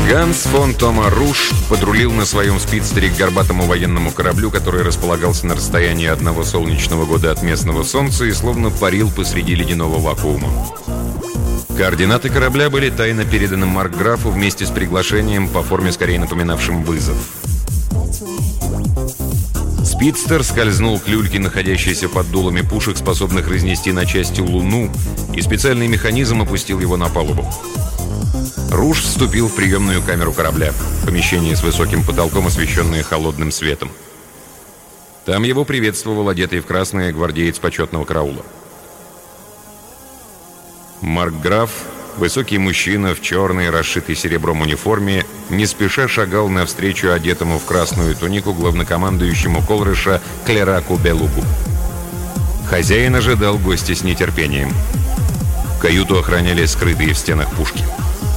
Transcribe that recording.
Ганс фон Тома Руш подрулил на своем спидстере к горбатому военному кораблю, который располагался на расстоянии одного солнечного года от местного солнца и словно парил посреди ледяного вакуума. Координаты корабля были тайно переданы маркграфу вместе с приглашением по форме, скорее напоминавшим вызов. Спидстер скользнул к люльке, находящейся под дулами пушек, способных разнести на части Луну, и специальный механизм опустил его на палубу. Руш вступил в приемную камеру корабля, помещение с высоким потолком, освещенное холодным светом. Там его приветствовал одетый в красное гвардеец почетного караула. Маркграф, высокий мужчина в черной, расшитой серебром униформе, не спеша шагал навстречу одетому в красную тунику главнокомандующему Колрыша Клераку Белуку. Хозяин ожидал гостя с нетерпением. Каюту охраняли скрытые в стенах пушки.